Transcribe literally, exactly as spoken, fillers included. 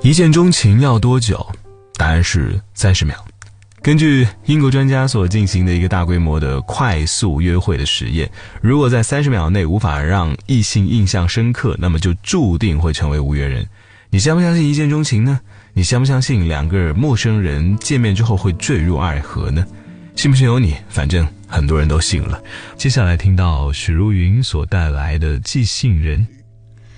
一见钟情要多久？答案是三十秒。根据英国专家所进行的一个大规模的快速约会的实验，如果在三十秒内无法让异性印象深刻，那么就注定会成为无缘人。你相不相信一见钟情呢？你相不相信两个陌生人见面之后会坠入爱河呢？信不信由你，反正很多人都信了。接下来听到许茹芸所带来的《寄信人》。